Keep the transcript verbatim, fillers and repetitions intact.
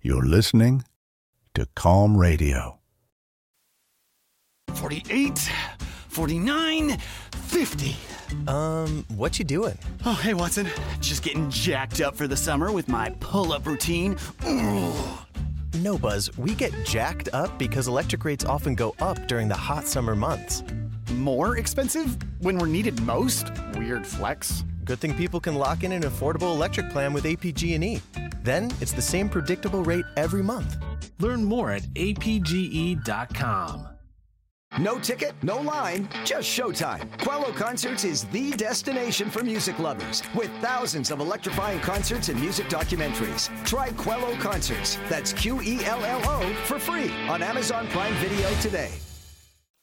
You're listening to Calm Radio. forty-eight, forty-nine, fifty. Um, what you doing? Oh, hey, Watson. Just getting jacked up for the summer with my pull-up routine. Ooh. No, Buzz, we get jacked up because electric rates often go up during the hot summer months. More expensive when we're needed most? Weird flex. Good thing people can lock in an affordable electric plan with A P G and E. Then it's the same predictable rate every month. Learn more at A P G E dot com. No ticket, no line, just showtime. Quello Concerts is the destination for music lovers, with thousands of electrifying concerts and music documentaries. Try Quello Concerts, that's Q E L L O, for free on Amazon Prime Video today.